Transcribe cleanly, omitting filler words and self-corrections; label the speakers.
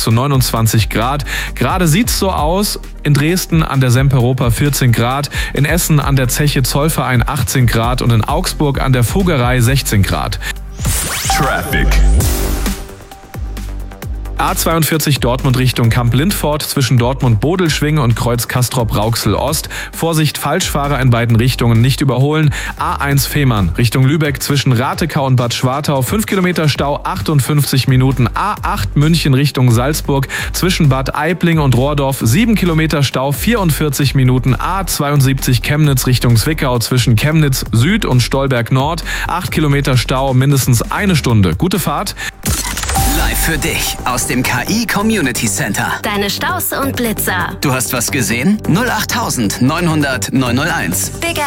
Speaker 1: zu 29 Grad. Gerade sieht's so aus. In Dresden an der Semperoper 14 Grad, in Essen an der Zeche Zollverein 18 Grad und in Augsburg an der Fuggerei 16 Grad.
Speaker 2: Traffic.
Speaker 1: A42 Dortmund Richtung Kamp-Lindfort zwischen Dortmund-Bodelschwinge und Kreuz Castrop-Rauxel-Ost. Vorsicht, Falschfahrer in beiden Richtungen, nicht überholen. A1 Fehmarn Richtung Lübeck zwischen Ratekau und Bad Schwartau. 5 Kilometer Stau, 58 Minuten. A8 München Richtung Salzburg zwischen Bad Aibling und Rohrdorf. 7 Kilometer Stau, 44 Minuten. A72 Chemnitz Richtung Zwickau zwischen Chemnitz Süd und Stolberg Nord. 8 Kilometer Stau, mindestens eine Stunde. Gute Fahrt.
Speaker 3: Live für dich aus dem KI Community Center.
Speaker 4: Deine Staus und Blitzer.
Speaker 3: Du hast was gesehen? 08900 901.
Speaker 4: Big